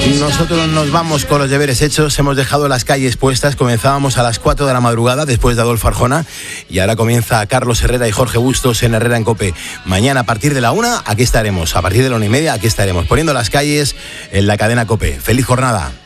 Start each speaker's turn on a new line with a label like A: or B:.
A: Nosotros nos vamos con los deberes hechos. Hemos dejado las calles puestas. Comenzábamos a las 4 de la madrugada después de Adolfo Arjona. Y ahora comienza Carlos Herrera y Jorge Bustos en Herrera en COPE. Mañana a partir de la 1, aquí estaremos. A partir de la 1:30, aquí estaremos. Poniendo las calles en la cadena COPE. ¡Feliz jornada!